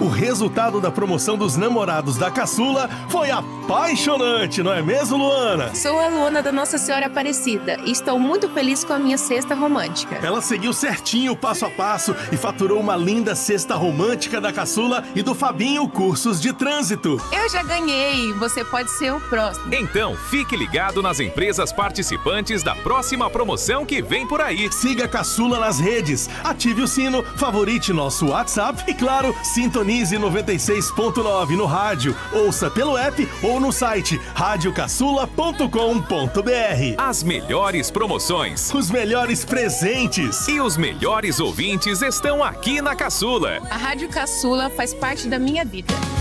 O resultado da promoção dos namorados da caçula foi apaixonante, não é mesmo, Luana? Sou a Luana da Nossa Senhora Aparecida e estou muito feliz com a minha cesta romântica. Ela seguiu certinho, passo a passo, e faturou uma linda cesta romântica da caçula e do Fabinho Cursos de Trânsito. Eu já ganhei, você pode ser o próximo. Então, fique ligado nas empresas participantes da próxima promoção que vem por aí. Siga a Caçula nas redes, ative o sino, favorite nosso WhatsApp e, claro, sintonize 96.9 no rádio. Ouça pelo app ou no site radiocaçula.com.br. As melhores promoções, os melhores presentes e os melhores ouvintes estão aqui na Caçula. A Rádio Caçula faz parte da minha vida.